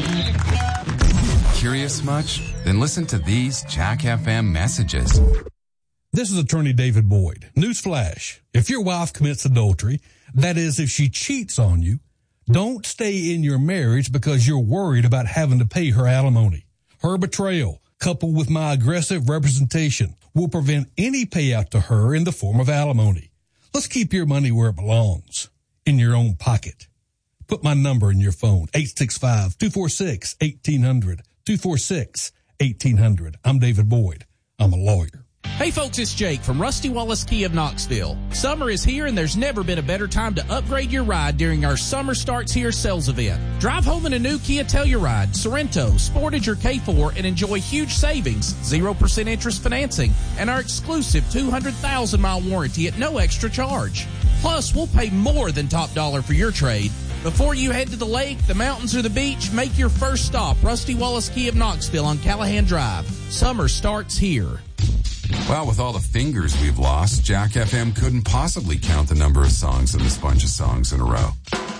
Curious much? Then listen to these Jack FM messages. This is Attorney David Boyd. Newsflash. If your wife commits adultery, that is, if she cheats on you, don't stay in your marriage because you're worried about having to pay her alimony. Her betrayal, coupled with my aggressive representation, will prevent any payout to her in the form of alimony. Let's keep your money where it belongs, in your own pocket. Put my number in your phone, 865-246-1800, 246-1800. I'm David Boyd. I'm a lawyer. Hey folks, it's Jake from Rusty Wallace Kia of Knoxville. Summer is here and there's never been a better time to upgrade your ride during our Summer Starts Here sales event. Drive home in a new Kia Telluride, Sorento, Sportage, or K4 and enjoy huge savings, 0% interest financing, and our exclusive 200,000-mile warranty at no extra charge. Plus, we'll pay more than top dollar for your trade. Before you head to the lake, the mountains, or the beach, make your first stop, Rusty Wallace Kia of Knoxville on Callahan Drive. Summer starts here. Well, with all the fingers we've lost, Jack FM couldn't possibly count the number of songs in this bunch of songs in a row.